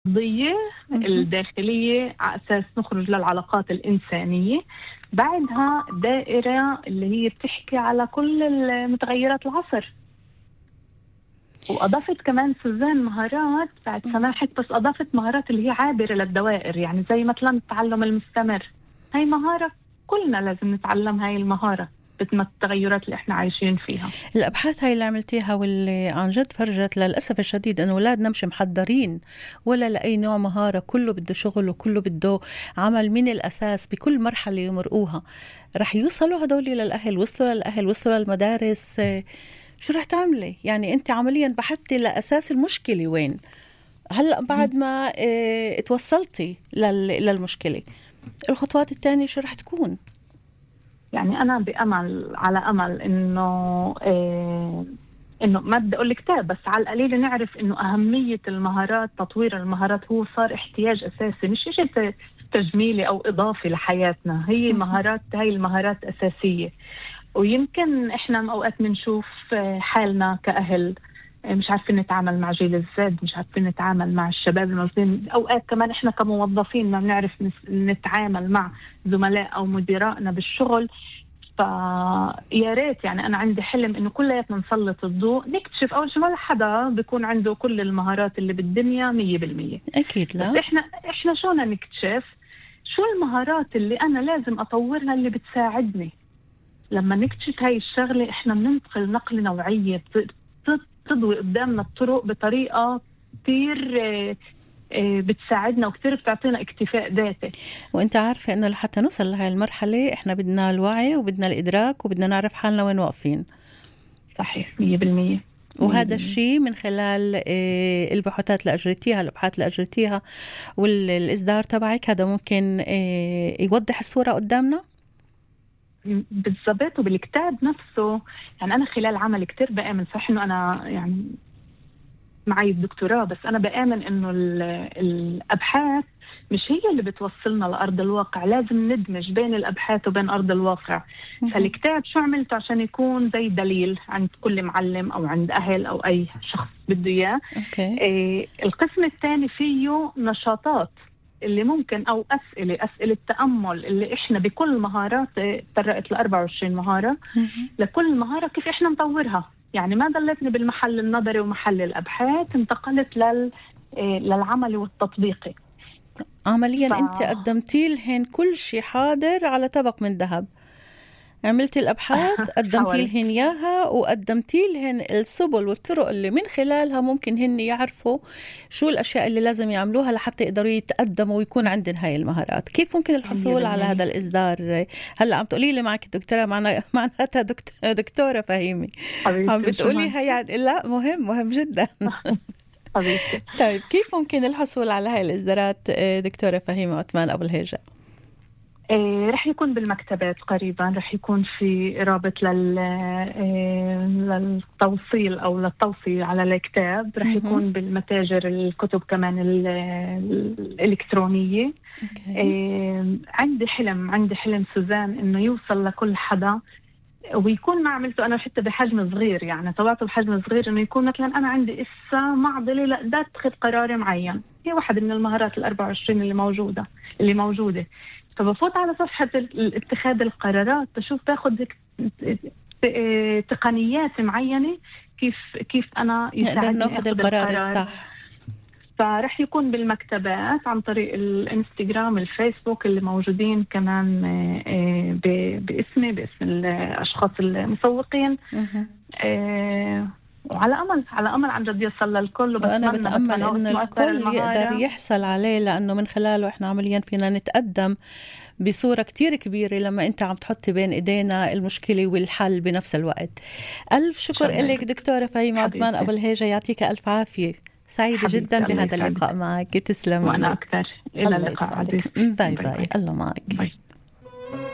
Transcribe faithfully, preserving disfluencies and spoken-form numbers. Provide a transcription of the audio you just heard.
الضية اهم. الداخلية على أساس نخرج للعلاقات الإنسانية. بعدها دائرة اللي هي بتحكي على كل المتغيرات العصر. وأضافت كمان سوزان مهارات بعد اهم. سماحك، بس أضافت مهارات اللي هي عابرة للدوائر، يعني زي مثلا التعلم المستمر. هاي مهارة كلنا لازم نتعلم هاي المهارة بتم التغيرات اللي احنا عايشين فيها. الأبحاث هاي اللي عملتيها واللي عن جد فرجت للأسف الشديد إنه أولادنا مش محضرين ولا لأي نوع مهارة، كله بده شغل وكله بده عمل من الأساس بكل مرحلة يمرقوها. رح يوصلوا هدول للأهل، وصلوا للأهل، وصلوا للمدارس. آه، شو رح تعملي؟ يعني أنت عمليا بحثتي لأساس المشكلة وين. هلأ بعد ما اه توصلتي لل- للمشكلة، الخطوات الثانية شو رح تكون؟ يعني أنا بأمل على أمل إنه إيه إنه ما بدي أقول كتاب، بس على القليل نعرف إنه أهمية المهارات، تطوير المهارات هو صار احتياج أساسي، مش شيء تجميلي أو إضافي لحياتنا. هي مهارات، هاي المهارات أساسية. ويمكن إحنا أوقات بنشوف حالنا كأهل مش عارفين نتعامل مع جيل الزد، مش عارفين نتعامل مع الشباب الموجودين. أوقات كمان إحنا كموظفين ما بنعرف نتعامل مع زملاء أو مديرائنا بالشغل. فيا ريت، يعني أنا عندي حلم إنه كلياتنا نسلط الضوء، نكتشف أول شيء ولا حدا بيكون عنده كل المهارات اللي بالدنيا مية بالمية. أكيد بس لا. إحنا إحنا شو نكتشف شو المهارات اللي أنا لازم أطورها اللي بتساعدني. لما نكتشف هاي الشغلة إحنا بننتقل نقلة نوعية، تضوي قدامنا الطرق بطريقة كتير بتساعدنا وكتير بتعطينا اكتفاء ذاتي. وانت عارفة انه لحتى نوصل لهاي المرحلة احنا بدنا الوعي وبدنا الادراك وبدنا نعرف حالنا وين واقفين. صحيح مية بالمية. وهذا الشيء من خلال البحوثات اللي اجريتيها، الابحاث اللي اجريتيها والاصدار تبعك، هذا ممكن يوضح الصورة قدامنا بالضبط. وبالكتاب نفسه يعني أنا خلال عمل كتير بآمن، صح إنه أنا يعني معي الدكتوراه، بس أنا بآمن إنه الأبحاث مش هي اللي بتوصلنا لأرض الواقع، لازم ندمج بين الأبحاث وبين أرض الواقع. فالكتاب شو عملته عشان يكون زي دليل عند كل معلم أو عند أهل أو أي شخص بده إياه. إيه القسم الثاني فيه نشاطات اللي ممكن أو أسئلة أسئلة تأمل اللي إحنا بكل مهارات ترقت ل أربعة وعشرين مهارة. لكل مهارة كيف إحنا نطورها، يعني ما ضلتني بالمحل النظري ومحل الأبحاث، انتقلت لل للعملي والتطبيقي. عمليا ف... أنت قدمتي لهن كل شيء حاضر على طبق من ذهب. عملتي الأبحاث قدمتي لهن إياها وقدمتي لهن السبل والطرق اللي من خلالها ممكن هن يعرفوا شو الأشياء اللي لازم يعملوها لحتى يقدروا يتقدموا ويكون عندهم هاي المهارات. كيف ممكن الحصول على هذا الإصدار؟ هلا عم تقولي لي معك الدكتورة، معنا معناتها دكتورة فهيمي عم بتقولي يعني لا مهم مهم جدا. طيب كيف ممكن الحصول على هاي الإصدارات دكتورة فهيمة عثمان أبو الهيجة؟ إيه رح يكون بالمكتبات قريبا، رح يكون في رابط لل إيه للتوصيل أو للتوصية على الكتاب، رح يكون بالمتاجر الكتب كمان الإلكترونية. إيه عندي حلم عندي حلم سوزان إنه يوصل لكل حدا ويكون ما عملته أنا حتى بحجم صغير، يعني طلعته بحجم صغير، إنه يكون مثلا أنا عندي إسا معضلة لا بدي أتخذ قرار معين، هي واحدة من المهارات الأربعة وعشرين اللي موجودة اللي موجودة فبفوت على صفحة اتخاذ القرارات بشوف باخد تقنيات معينة كيف كيف أنا يساعدني أخذ القرار الصح. فرح يكون بالمكتبات عن طريق الانستغرام الفيسبوك اللي موجودين كمان باسمي باسم الأشخاص المسوقين. وعلى أمل على أمل عن جد يصل للكل. وأنا بتأمل إن الكل يقدر يحصل عليه، لأنه من خلاله إحنا عمليا فينا نتقدم بصورة كتير كبيرة لما أنت عم تحطي بين إيدينا المشكلة والحل بنفس الوقت. ألف شكر لك دكتورة فهيمة عثمان أبو الهيجة، يعطيك ألف عافية. سعيدة جدا بهذا اللقاء معك. تسلمي. وأنا أكثر. إلى اللقاء. باي باي. الله معك. باي.